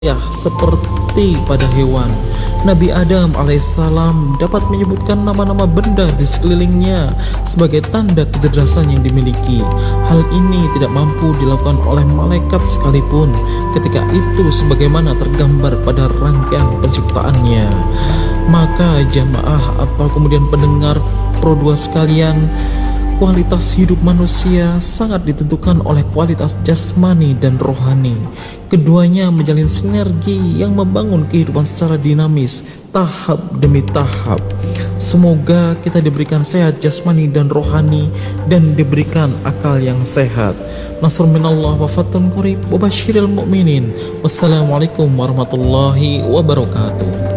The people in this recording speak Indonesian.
ya seperti pada hewan. Nabi Adam alaihissalam dapat menyebutkan nama-nama benda di sekelilingnya sebagai tanda kecerdasan yang dimiliki. Hal ini tidak mampu dilakukan oleh malaikat sekalipun ketika itu sebagaimana tergambar pada rangkaian penciptaannya. Maka jamaah atau kemudian pendengar Pro 2 sekalian, kualitas hidup manusia sangat ditentukan oleh kualitas jasmani dan rohani. Keduanya menjalin sinergi yang membangun kehidupan secara dinamis, tahap demi tahap. Semoga kita diberikan sehat jasmani dan rohani dan diberikan akal yang sehat. Nasr minallah wa fathun qarib wa basyiril mu'minin. Wassalamualaikum warahmatullahi wabarakatuh.